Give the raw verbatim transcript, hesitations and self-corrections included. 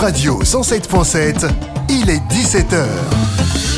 Radio cent sept point sept, il est dix-sept heures.